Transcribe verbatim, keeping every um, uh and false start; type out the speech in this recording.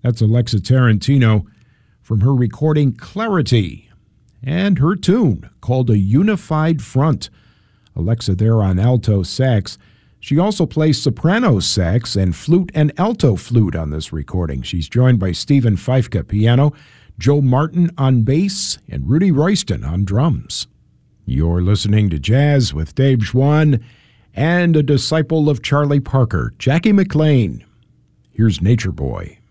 That's Alexa Tarantino from her recording Clarity and her tune called A Unified Front. Alexa there on alto sax. She also plays soprano sax and flute and alto flute on this recording. She's joined by Stephen Feifke piano, Joe Martin on bass, and Rudy Royston on drums. You're listening to Jazz with Dave Schwann and a disciple of Charlie Parker, Jackie McLean. Here's Nature Boy.